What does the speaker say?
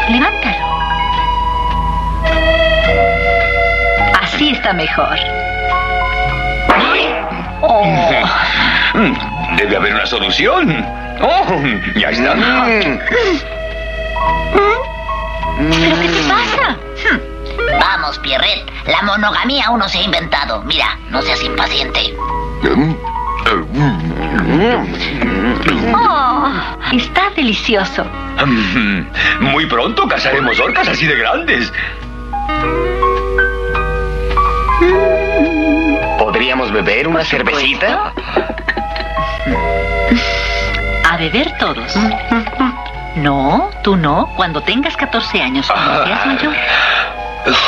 Levántalo. Así está mejor. Oh. Debe haber una solución. Oh, ya está. ¿Pero qué te pasa? Vamos, Pierret. La monogamía aún no se ha inventado. Mira, no seas impaciente. Oh, está delicioso. Muy pronto cazaremos orcas así de grandes. ¿Podríamos beber una cervecita? A beber todos. No, tú no. Cuando tengas 14 años, cuando seas mayor.